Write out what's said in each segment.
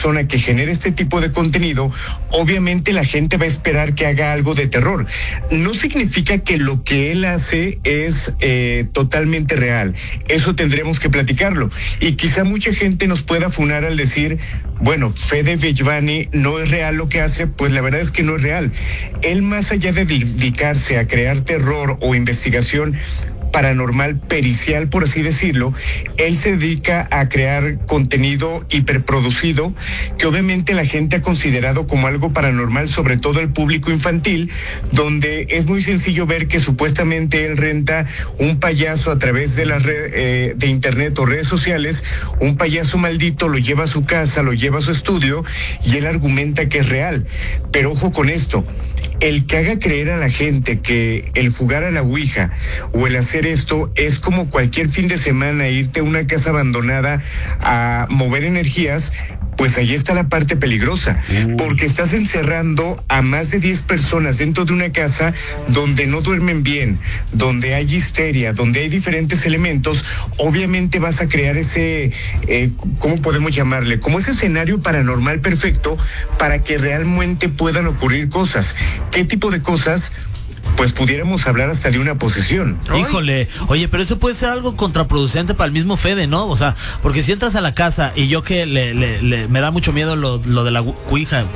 persona que genera este tipo de contenido, obviamente la gente va a esperar que haga algo de terror. No significa que lo que él hace es totalmente real. Eso tendremos que platicarlo. Y quizá mucha gente nos pueda funar al decir, bueno, Fede Vigevani no es real lo que hace. Pues la verdad es que no es real. Él, más allá de dedicarse a crear terror o investigación paranormal pericial, por así decirlo, él se dedica a crear contenido hiperproducido que obviamente la gente ha considerado como algo paranormal, sobre todo el público infantil, donde es muy sencillo ver que supuestamente él renta un payaso a través de las redes de internet o redes sociales, un payaso maldito, lo lleva a su casa, lo lleva a su estudio y él argumenta que es real. Pero ojo con esto, el que haga creer a la gente que el jugar a la Ouija o el hacer esto es como cualquier fin de semana irte a una casa abandonada a mover energías, pues ahí está la parte peligrosa, porque estás encerrando a más de 10 personas dentro de una casa donde no duermen bien, donde hay histeria, donde hay diferentes elementos. Obviamente vas a crear ese, ¿cómo podemos llamarle? Como ese escenario paranormal perfecto para que realmente puedan ocurrir cosas. ¿Qué tipo de cosas? Pues pudiéramos hablar hasta de una posesión. Híjole, oye, pero eso puede ser algo contraproducente para el mismo Fede, ¿no? O sea, porque si entras a la casa y yo que me da mucho miedo lo de la Ouija.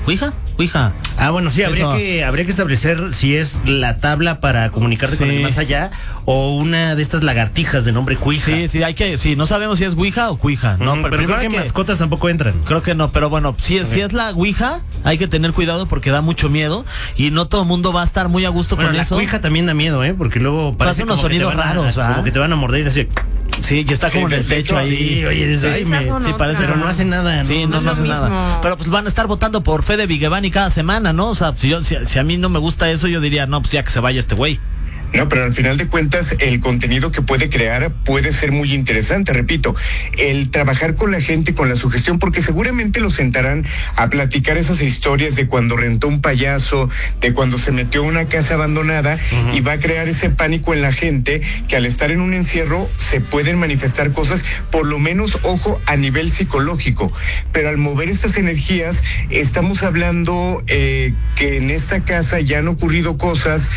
Ah, bueno, sí, habría que establecer si es la tabla para comunicarte con el más allá o una de estas lagartijas de nombre Ouija. Sí, no sabemos si es Ouija o Ouija, ¿no? Pero creo que mascotas tampoco entran. Creo que no, pero bueno, si es la Ouija, hay que tener cuidado porque da mucho miedo y no todo el mundo va a estar muy a gusto con eso. La Ouija también da miedo, porque luego pasa unos sonidos raros, como que te van a morder así. Sí, y está como en el techo ahí. Sí, oye, sí, parece, pero no hace nada, ¿no? Sí, no hace nada. Pero pues van a estar votando por Fede Vigevani cada semana, ¿no? O sea, si a mí no me gusta eso, yo diría, no, pues ya que se vaya este güey. No, pero al final de cuentas el contenido que puede crear puede ser muy interesante, repito, el trabajar con la gente, con la sugestión, porque seguramente lo sentarán a platicar esas historias de cuando rentó un payaso, de cuando se metió a una casa abandonada, y va a crear ese pánico en la gente que al estar en un encierro se pueden manifestar cosas, por lo menos, ojo, a nivel psicológico, pero al mover estas energías estamos hablando que en esta casa ya han ocurrido cosas,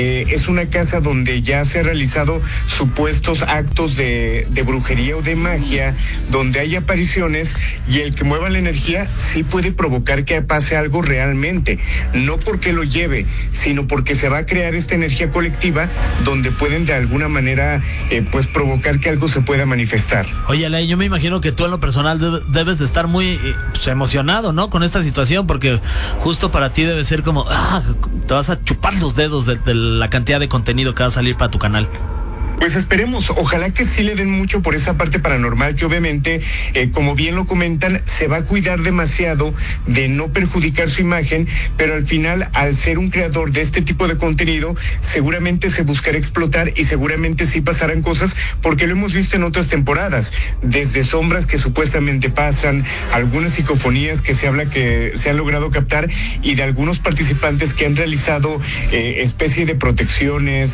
es una casa donde ya se han realizado supuestos actos de brujería o de magia, donde hay apariciones, y el que mueva la energía sí puede provocar que pase algo realmente, no porque lo lleve, sino porque se va a crear esta energía colectiva donde pueden de alguna manera pues provocar que algo se pueda manifestar. Oye, Ale, yo me imagino que tú en lo personal debes de estar muy emocionado, ¿no? Con esta situación, porque justo para ti debe ser como, te vas a chupar los dedos de la cantidad de contenido que va a salir para tu canal. Pues esperemos, ojalá que sí le den mucho por esa parte paranormal, que obviamente, como bien lo comentan, se va a cuidar demasiado de no perjudicar su imagen, pero al final, al ser un creador de este tipo de contenido, seguramente se buscará explotar y seguramente sí pasarán cosas, porque lo hemos visto en otras temporadas, desde sombras que supuestamente pasan, algunas psicofonías que se habla que se han logrado captar, y de algunos participantes que han realizado especie de protecciones,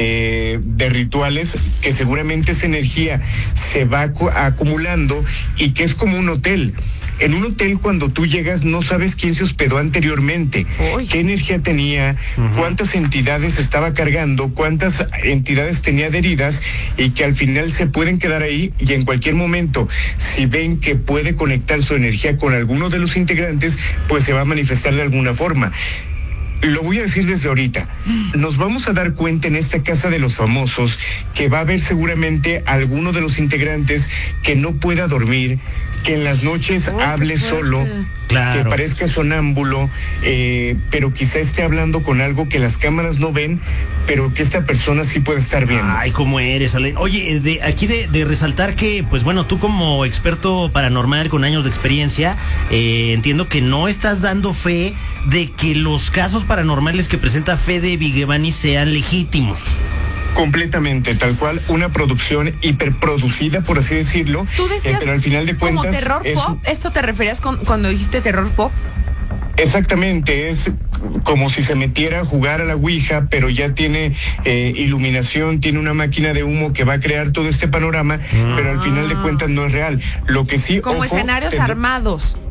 de rituales, que seguramente esa energía se va acumulando y que es como un hotel. En un hotel, cuando tú llegas, no sabes quién se hospedó anteriormente, qué energía tenía, cuántas entidades estaba cargando, cuántas entidades tenía adheridas, y que al final se pueden quedar ahí, y en cualquier momento, si ven que puede conectar su energía con alguno de los integrantes, pues se va a manifestar de alguna forma. Lo voy a decir desde ahorita, nos vamos a dar cuenta en esta casa de los famosos que va a haber seguramente alguno de los integrantes que no pueda dormir, que en las noches hable solo, que parezca sonámbulo, pero quizá esté hablando con algo que las cámaras no ven, pero que esta persona sí puede estar viendo. Ay, ¿cómo eres, Ale? Oye, de resaltar que, pues bueno, tú como experto paranormal con años de experiencia, entiendo que no estás dando fe de que los casos paranormales que presenta Fede Vigevani sean legítimos. Completamente, tal cual, una producción hiperproducida, por así decirlo. Tú decías, pero al final de cuentas, como terror pop. ¿Esto te referías cuando dijiste terror pop? Exactamente, es como si se metiera a jugar a la Ouija, pero ya tiene iluminación, tiene una máquina de humo que va a crear todo este panorama, pero al final de cuentas no es real. Lo que sí, como escenarios armados.